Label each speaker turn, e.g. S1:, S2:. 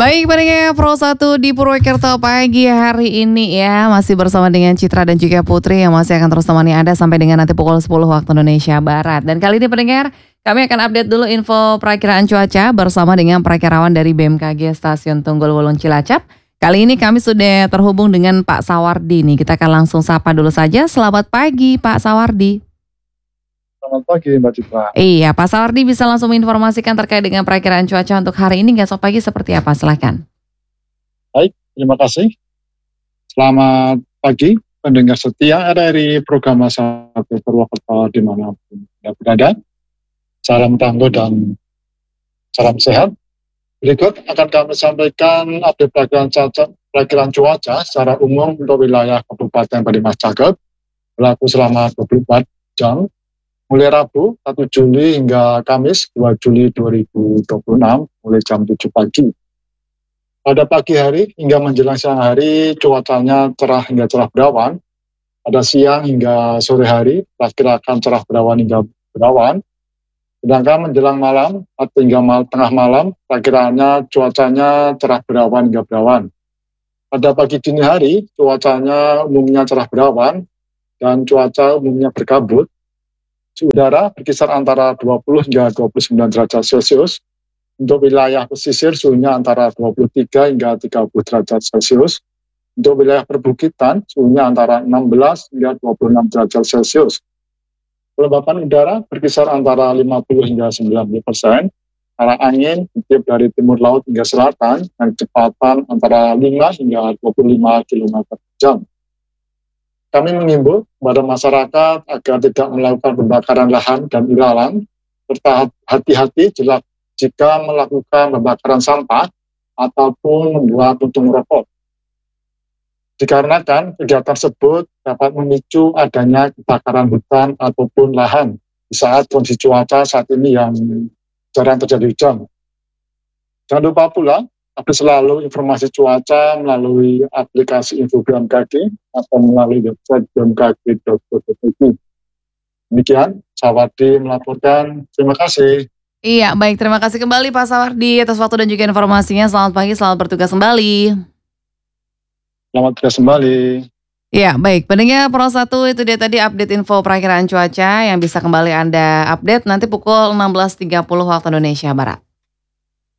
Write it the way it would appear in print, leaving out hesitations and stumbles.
S1: Baik, pendengar Pro 1 di Purwokerto pagi hari ini ya. Masih bersama dengan Citra dan juga Putri yang masih akan terus temani Anda sampai dengan nanti pukul 10 waktu Indonesia Barat. Dan kali ini pendengar, kami akan update dulu info perakiraan cuaca bersama dengan perakirawan dari BMKG Stasiun Tunggul Wulung Cilacap. Kali ini kami sudah terhubung dengan Pak Sawardi nih. Kita akan langsung sapa dulu saja. Selamat pagi Pak Sawardi.
S2: Selamat pagi Mbak Citra.
S1: Iya, Pak Sawardi bisa langsung menginformasikan terkait dengan perakiraan cuaca untuk hari ini esok pagi seperti apa? Silahkan.
S2: Baik, terima kasih. Selamat pagi pendengar setia dari program 1 Purwokerto dimanapun Anda berada. Salam tangguh dan salam sehat. Berikut akan kami sampaikan update perakiraan cuaca secara umum untuk wilayah Kabupaten Banyumas Caket berlaku selama 24 jam. Mulai Rabu 1 Juli hingga Kamis 2 Juli 2026 mulai jam 7 pagi. Pada pagi hari hingga menjelang siang hari cuacanya cerah hingga cerah berawan. Pada siang hingga sore hari diperkirakan cerah berawan hingga berawan. Sedangkan menjelang malam atau hingga tengah malam perakiraannya cuacanya cerah berawan hingga berawan. Pada pagi dini hari cuacanya umumnya cerah berawan dan cuaca umumnya berkabut. Suhu udara berkisar antara 20 hingga 29 derajat Celcius. Untuk wilayah pesisir suhunya antara 23 hingga 30 derajat Celcius. Untuk wilayah perbukitan suhunya antara 16 hingga 26 derajat Celcius. Kelembapan udara berkisar antara 50 hingga 90%. Arah angin bertiup dari timur laut hingga selatan dengan kecepatan antara 5 hingga 25 km per jam. Kami mengimbau kepada masyarakat agar tidak melakukan pembakaran lahan dan ilalang, serta hati-hati jika melakukan pembakaran sampah ataupun membuat puntung rokok. Dikarenakan kegiatan tersebut dapat memicu adanya kebakaran hutan ataupun lahan di saat kondisi cuaca saat ini yang jarang terjadi hujan. Jangan lupa pula update selalu informasi cuaca melalui aplikasi Info BMKG atau melalui website bmkg.go.id. Demikian, Sawardi melaporkan. Terima kasih.
S1: Iya, baik. Terima kasih kembali Pak Sawardi atas waktu dan juga informasinya. Selamat pagi, selamat bertugas kembali.
S2: Selamat bertugas kembali.
S1: Ya, baik. Pendengar Pro 1 itu dia tadi update info perakiraan cuaca yang bisa kembali Anda update nanti pukul 16.30 waktu Indonesia Barat.